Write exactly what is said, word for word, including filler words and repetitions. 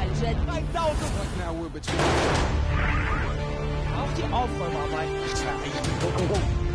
الجد What now we're between. auf die Aufräumarbeiten. Go, go, go.